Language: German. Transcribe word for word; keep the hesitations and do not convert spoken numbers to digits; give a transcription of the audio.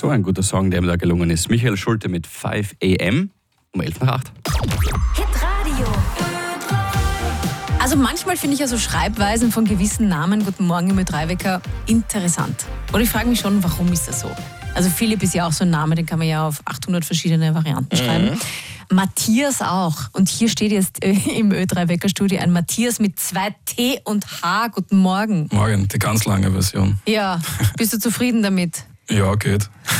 So ein guter Song, der ihm da gelungen ist. Michael Schulte mit five a m um elf nach acht. Hitradio. Also manchmal finde ich ja so Schreibweisen von gewissen Namen, Guten Morgen im Ö drei Wecker, interessant. Und ich frage mich schon, warum ist das so? Also Philipp ist ja auch so ein Name, den kann man ja auf achthundert verschiedene Varianten schreiben. Mhm. Matthias auch. Und hier steht jetzt äh, im Ö drei Wecker Studio ein Matthias mit zwei T und H. Guten Morgen. Morgen, die ganz lange Version. Ja, bist du zufrieden damit? Ja, geht.